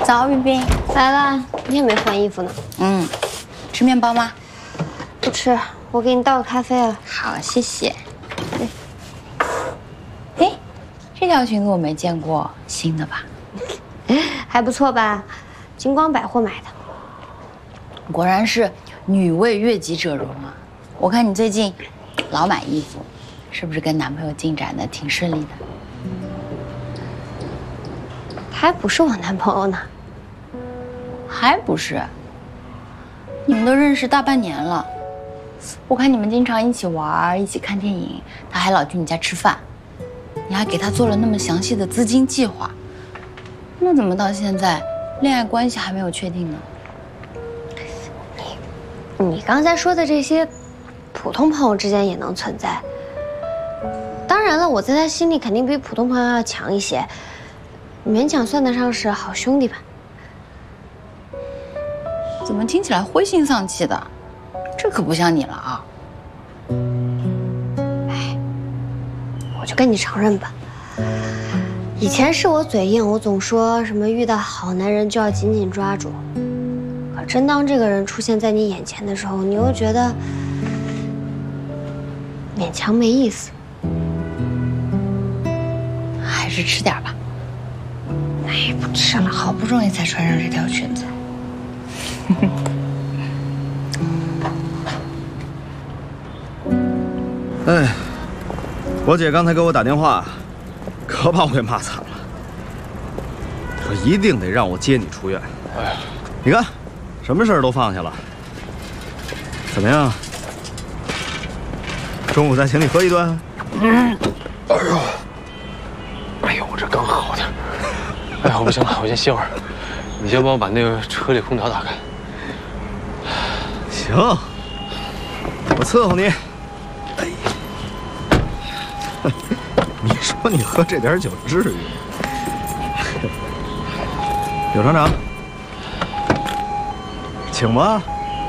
早，雨冰来了，你也没换衣服呢。 吃面包吗？ 不吃，我给你倒个咖啡啊。 好，谢谢。哎，这条裙子我没见过，新的吧？ 还不错吧？金光百货买的。 果然是女为悦己者容啊！我看你最近老买衣服，是不是跟男朋友进展的挺顺利的？ 他还不是我男朋友呢。 还不是？你们都认识大半年了，我看你们经常一起玩，一起看电影，他还老去你家吃饭，你还给他做了那么详细的资金计划，那怎么到现在恋爱关系还没有确定呢？ 你刚才说的这些，普通朋友之间也能存在。当然了，我在他心里肯定比普通朋友要强一些，勉强算得上是好兄弟吧。 怎么听起来灰心丧气的？这可不像你了啊！ 哎，我就跟你承认吧，以前是我嘴硬，我总说什么遇到好男人就要紧紧抓住。可真当这个人出现在你眼前的时候，你又觉得勉强没意思。 还是吃点吧。 哎，不吃了， 好不容易才穿上这条裙子。 哎，我姐刚才给我打电话，可把我给骂惨了，说一定得让我接你出院。哎呀，你看，什么事儿都放下了。怎么样？中午再请你喝一顿？ 哎呦，我这刚好的。哎呀，我不行了，我先歇会儿。你先帮我把那个车里空调打开。 行，我伺候你。哎呀，你说你喝这点酒至于？柳厂长，请吧。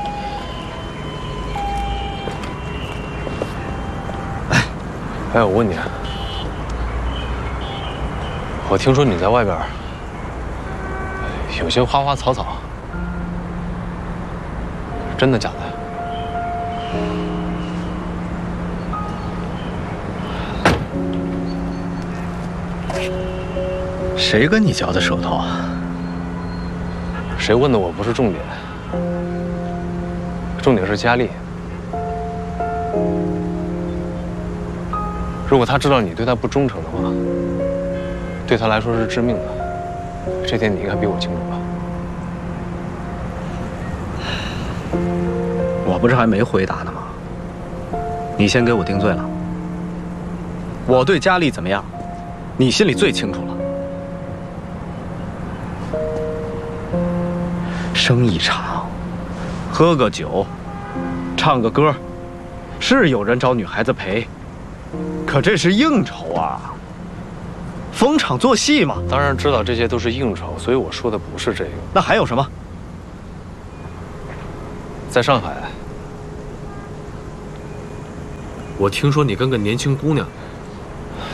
哎，我问你，我听说你在外边有些花花草草，真的假的？ 谁跟你嚼的舌头啊？ 谁问的我不是重点，重点是佳丽。如果他知道你对他不忠诚的话，对他来说是致命的。这点你应该比我清楚吧？ 我不是还没回答呢吗？你先给我定罪了。我对佳丽怎么样，你心里最清楚了。生一场，喝个酒，唱个歌，是有人找女孩子陪，可这是应酬啊，逢场作戏嘛。 当然知道这些都是应酬，所以我说的不是这个。 那还有什么？ 在上海，我听说你跟个年轻姑娘